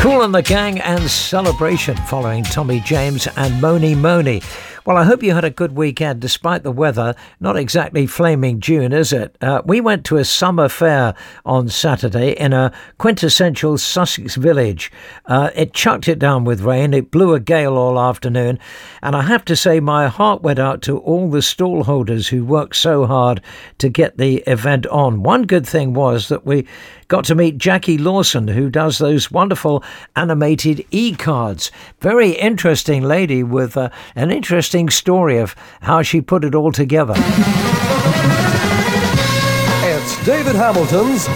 Kool and the Gang and Celebration following Tommy James and Mony Mony. Well, I hope you had a good weekend despite the weather. Not exactly flaming June, is it? We went to a summer fair on Saturday in a quintessential Sussex village. It chucked it down with rain. It blew a gale all afternoon. And I have to say my heart went out to all the stall holders who worked so hard to get the event on. One good thing was that we got to meet Jackie Lawson, who does those wonderful animated e-cards. Very interesting lady with an interesting story of how she put it all together. It's David Hamilton's